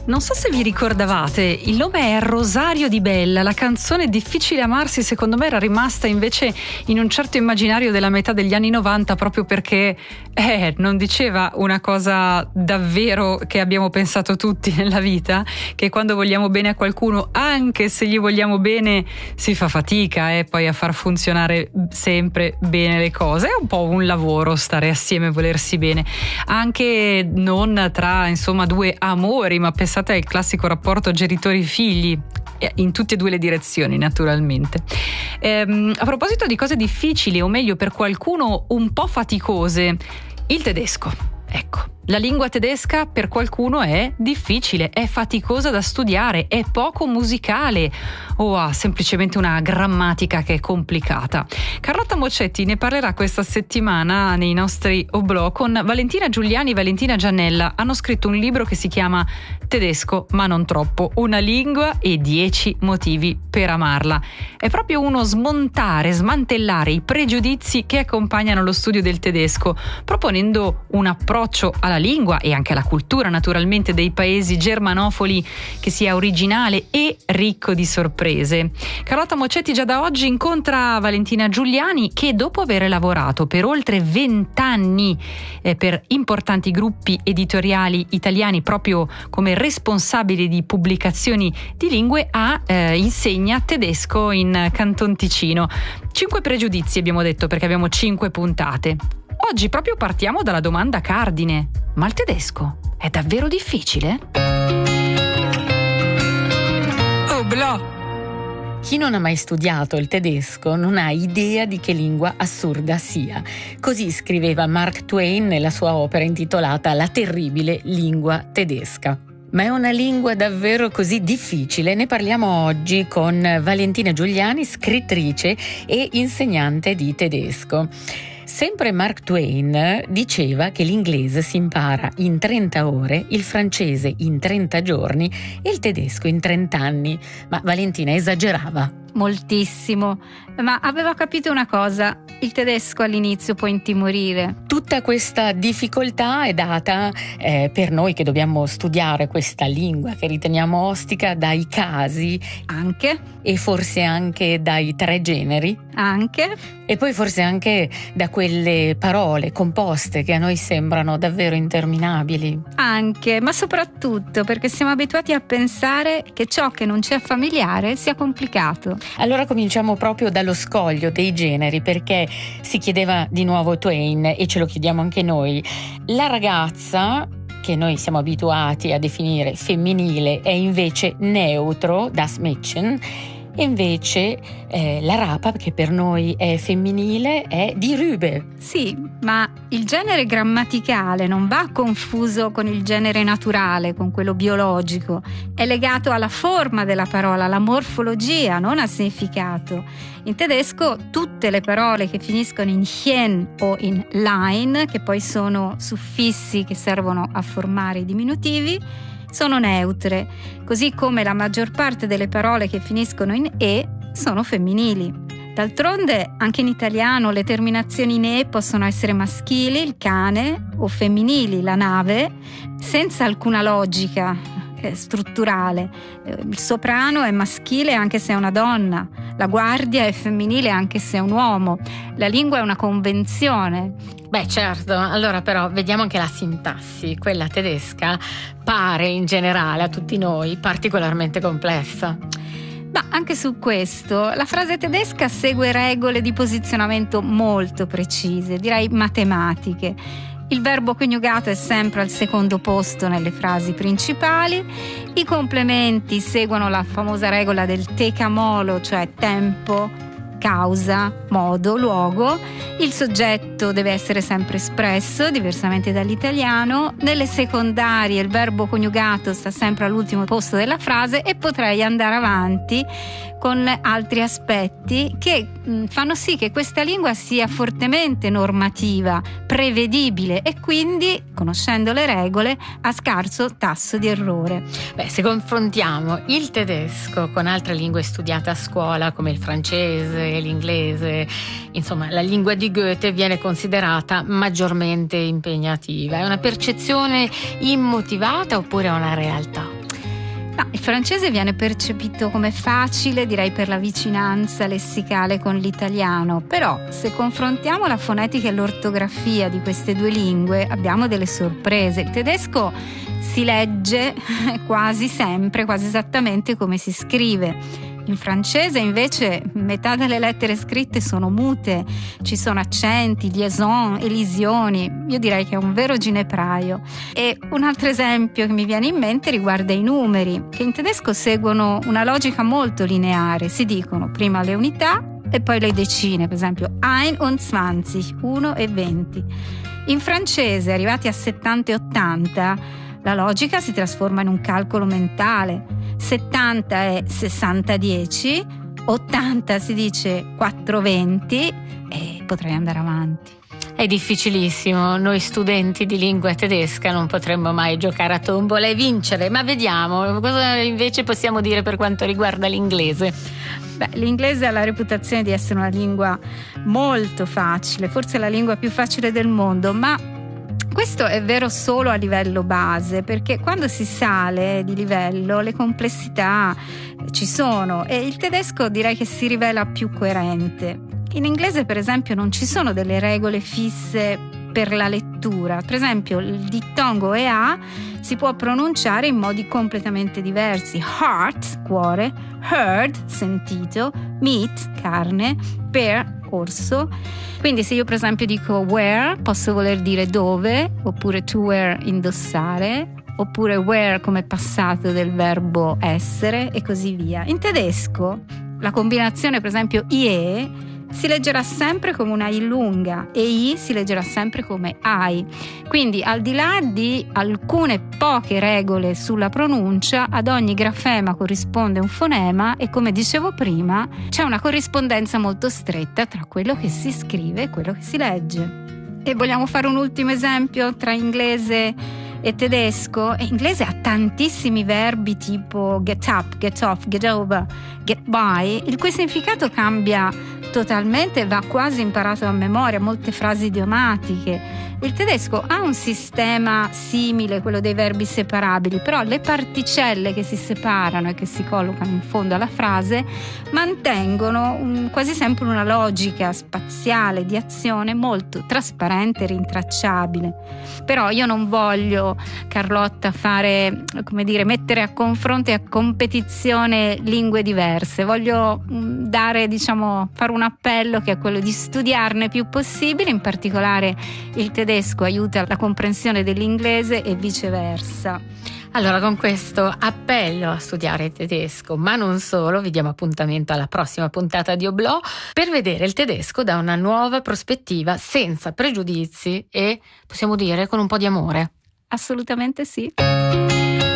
Non so se vi ricordavate, il nome è Rosario Di Bella. La canzone Difficile amarsi secondo me era rimasta invece in un certo immaginario della metà degli anni 90 proprio perché non diceva una cosa davvero che abbiamo pensato tutti nella vita, che quando vogliamo bene a qualcuno, anche se gli vogliamo bene, si fa fatica poi a far funzionare sempre bene le cose. È un po' un lavoro stare assieme e volersi bene, anche non tra due amori, ma pensate al classico rapporto genitori-figli, in tutte e due le direzioni naturalmente. A proposito di cose difficili, o meglio per qualcuno un po' faticose, il tedesco. Ecco, la lingua tedesca per qualcuno è difficile, è faticosa da studiare, è poco musicale o ha semplicemente una grammatica che è complicata. Carlotta Mocetti ne parlerà questa settimana nei nostri oblò con Valentina Giuliani e Valentina Giannella. Hanno scritto un libro che si chiama Tedesco ma non troppo, una lingua e 10 motivi per amarla. È proprio uno smantellare i pregiudizi che accompagnano lo studio del tedesco, proponendo un approccio alla lingua e anche alla cultura naturalmente dei paesi germanofoli che sia originale e ricco di sorprese. Carlotta Mocetti già da oggi incontra Valentina Giuliani, che dopo aver lavorato per oltre 20 anni per importanti gruppi editoriali italiani proprio come responsabile di pubblicazioni di lingue, insegna tedesco in Canton Ticino. 5 pregiudizi abbiamo detto, perché abbiamo 5 puntate. Oggi proprio partiamo dalla domanda cardine: ma il tedesco è davvero difficile? Oh, blah! Chi non ha mai studiato il tedesco non ha idea di che lingua assurda sia. Così scriveva Mark Twain nella sua opera intitolata La terribile lingua tedesca. Ma è una lingua davvero così difficile? Ne parliamo oggi con Valentina Giuliani, scrittrice e insegnante di tedesco. Sempre Mark Twain diceva che l'inglese si impara in 30 ore, il francese in 30 giorni e il tedesco in 30 anni. Ma Valentina esagerava. Moltissimo, ma aveva capito una cosa: il tedesco all'inizio può intimorire. Tutta questa difficoltà è data per noi che dobbiamo studiare questa lingua che riteniamo ostica dai casi, anche, e forse anche dai 3 generi, anche, e poi forse anche da quelle parole composte che a noi sembrano davvero interminabili. Anche, ma soprattutto perché siamo abituati a pensare che ciò che non ci è familiare sia complicato. Allora cominciamo proprio dallo scoglio dei generi, perché si chiedeva di nuovo Twain, e ce lo chiediamo anche noi: la ragazza, che noi siamo abituati a definire femminile, è invece neutro, das Mädchen, e invece la rapa, che per noi è femminile, è die Rübe. Sì, ma il genere grammaticale non va confuso con il genere naturale, con quello biologico. È legato alla forma della parola, alla morfologia, non al significato. In tedesco tutte le parole che finiscono in chen o in lein, che poi sono suffissi che servono a formare i diminutivi, sono neutre, così come la maggior parte delle parole che finiscono in e sono femminili. D'altronde anche in italiano le terminazioni in e possono essere maschili, il cane, o femminili, la nave, senza alcuna logica strutturale. Il soprano è maschile anche se è una donna, la guardia è femminile anche se è un uomo. La lingua è una convenzione. Beh, certo, allora però vediamo anche la sintassi. Quella tedesca pare in generale a tutti noi particolarmente complessa. Ma anche su questo la frase tedesca segue regole di posizionamento molto precise, direi matematiche. Il verbo coniugato è sempre al secondo posto nelle frasi principali, i complementi seguono la famosa regola del tecamolo, cioè tempo, causa, modo, luogo. Il soggetto deve essere sempre espresso, diversamente dall'italiano. Nelle secondarie il verbo coniugato sta sempre all'ultimo posto della frase, e potrei andare avanti con altri aspetti che fanno sì che questa lingua sia fortemente normativa, prevedibile e quindi, conoscendo le regole, a scarso tasso di errore. Beh, se confrontiamo il tedesco con altre lingue studiate a scuola come il francese, l'inglese, insomma la lingua di Goethe viene considerata maggiormente impegnativa. È una percezione immotivata oppure è una realtà? Ma il francese viene percepito come facile, direi per la vicinanza lessicale con l'italiano, però se confrontiamo la fonetica e l'ortografia di queste due lingue abbiamo delle sorprese. Il tedesco si legge quasi sempre, quasi esattamente come si scrive. In francese invece metà delle lettere scritte sono mute, ci sono accenti, liaison, elisioni. Io direi che è un vero ginepraio. E un altro esempio che mi viene in mente riguarda i numeri, che in tedesco seguono una logica molto lineare. Si dicono prima le unità e poi le decine, per esempio 1 e 20. In francese, arrivati a 70 e 80, la logica si trasforma in un calcolo mentale. 70 è 60-10, 80 si dice 4-20 e potrei andare avanti. È difficilissimo, noi studenti di lingua tedesca non potremmo mai giocare a tombola e vincere, ma vediamo cosa invece possiamo dire per quanto riguarda l'inglese. Beh, l'inglese ha la reputazione di essere una lingua molto facile, forse la lingua più facile del mondo, ma questo è vero solo a livello base, perché quando si sale di livello le complessità ci sono e il tedesco direi che si rivela più coerente. In inglese, per esempio, non ci sono delle regole fisse per la lettura. Per esempio, il dittongo EA si può pronunciare in modi completamente diversi. Heart, cuore, heard, sentito, meat, carne, bear, orso. Quindi se io per esempio dico wear, posso voler dire dove, oppure to wear, indossare, oppure wear come passato del verbo essere e così via. In tedesco la combinazione per esempio ie si leggerà sempre come una I lunga e I si leggerà sempre come AI. Quindi al di là di alcune poche regole sulla pronuncia, ad ogni grafema corrisponde un fonema e come dicevo prima c'è una corrispondenza molto stretta tra quello che si scrive e quello che si legge. E vogliamo fare un ultimo esempio tra inglese e tedesco? E inglese ha tantissimi verbi tipo get up, get off, get over, get by, il cui significato cambia totalmente, va quasi imparato a memoria, molte frasi idiomatiche. Il tedesco ha un sistema simile, quello dei verbi separabili, però le particelle che si separano e che si collocano in fondo alla frase mantengono quasi sempre una logica spaziale di azione molto trasparente e rintracciabile. Però io non voglio, Carlotta, fare, come dire, mettere a confronto e a competizione lingue diverse. Voglio dare, fare un appello che è quello di studiarne più possibile, in particolare il tedesco aiuta la comprensione dell'inglese e viceversa. Allora, con questo appello a studiare il tedesco, ma non solo, vi diamo appuntamento alla prossima puntata di Oblò per vedere il tedesco da una nuova prospettiva, senza pregiudizi e, possiamo dire, con un po' di amore. Assolutamente sì.